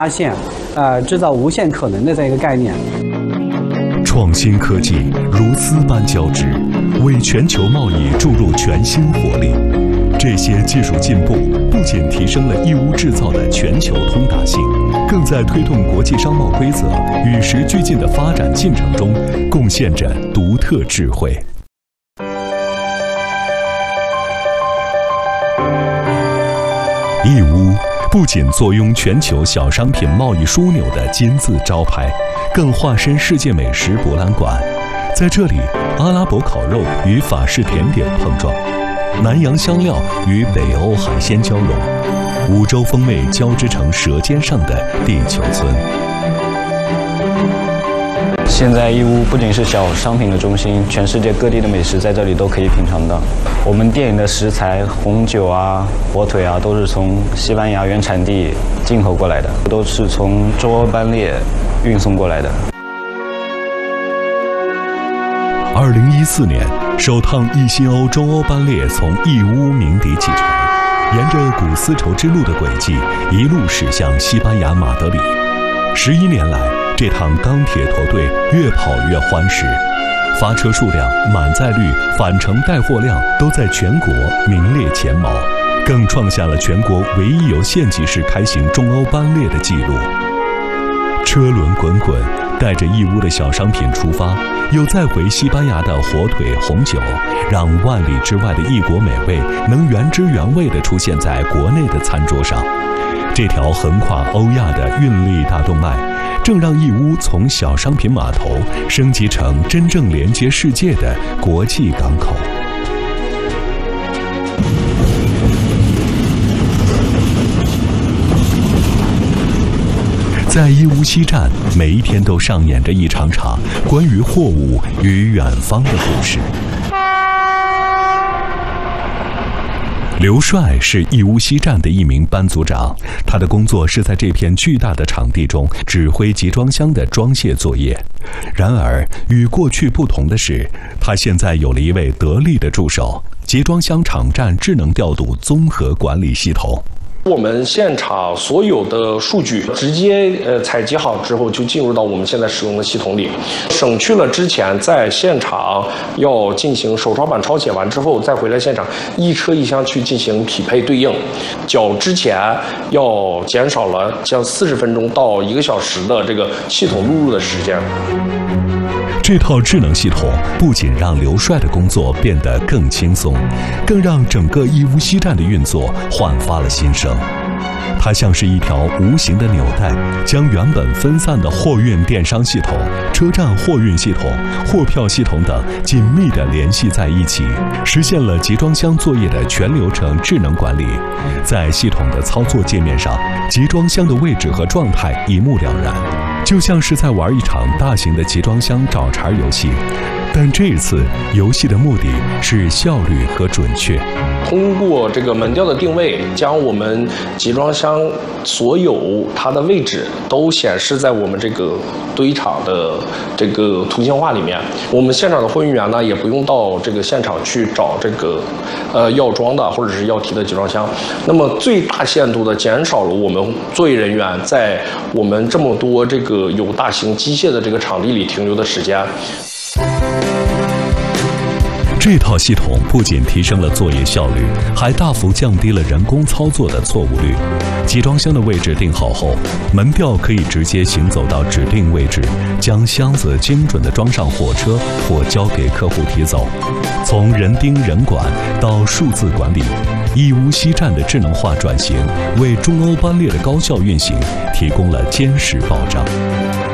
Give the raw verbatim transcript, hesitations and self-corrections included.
发现，呃，制造无限可能的这样一个概念。 创新科技如丝般交织，为全球贸易注入全新活力。这些技术进步不仅提升了义乌制造的全球通达性，更在推动国际商贸规则与时俱进的发展进程中贡献着独特智慧。义乌不仅坐拥全球小商品贸易枢纽的金字招牌，更化身世界美食博览馆。在这里，阿拉伯烤肉与法式甜点碰撞，南洋香料与北欧海鲜交融，五洲风味交织成舌尖上的地球村。 现在义乌不仅是小商品的中心，全世界各地的美食在这里都可以品尝到。我们店里的食材，红酒啊、火腿啊，都是从西班牙原产地进口过来的，都是从中欧班列运送过来的。 二零一四年，首趟一西欧中欧班列从义乌鸣笛启程，沿着古丝绸之路的轨迹，一路驶向西班牙马德里。十一年来，这趟钢铁驼队越跑越欢实，发车数量、满载率、返程带货量都在全国名列前茅，更创下了全国唯一由县级市开行中欧班列的记录。车轮滚滚，带着义乌的小商品出发，又再回西班牙的火腿、红酒，让万里之外的异国美味能原汁原味地出现在国内的餐桌上。这条横跨欧亚的运力大动脉，正让义乌从小商品码头升级成真正连接世界的国际港口。在义乌西站，每一天都上演着一场场关于货物与远方的故事。刘帅是义乌西站的一名班组长，他的工作是在这片巨大的场地中指挥集装箱的装卸作业。然而，与过去不同的是，他现在有了一位得力的助手——集装箱场站智能调度综合管理系统。 我们现场所有的数据直接呃采集好之后，就进入到我们现在使用的系统里，省去了之前在现场要进行手抄版抄写完之后再回来现场一车一箱去进行匹配对应，较之前要减少了将四十分钟到一个小时的这个系统录入的时间。 这套智能系统不仅让刘帅的工作变得更轻松，更让整个义乌西站的运作焕发了新生。它像是一条无形的纽带，将原本分散的货运电商系统、车站货运系统、货票系统等紧密地联系在一起，实现了集装箱作业的全流程智能管理。在系统的操作界面上，集装箱的位置和状态一目了然，就像是在玩一场大型的集装箱找茬游戏。但这一次，游戏的目的是效率和准确。 通过这个门调的定位，将我们集装箱所有它的位置都显示在我们这个堆场的这个图形化里面。我们现场的货运员呢，也不用到这个现场去找这个呃要装的或者是要提的集装箱，那么最大限度的减少了我们作业人员在我们这么多这个有大型机械的这个场地里停留的时间。 这套系统不仅提升了作业效率，还大幅降低了人工操作的错误率。集装箱的位置定好后，门调可以直接行走到指定位置，将箱子精准地装上火车或交给客户提走。从人盯人管到数字管理，义乌西站的智能化转型为中欧班列的高效运行提供了坚实保障。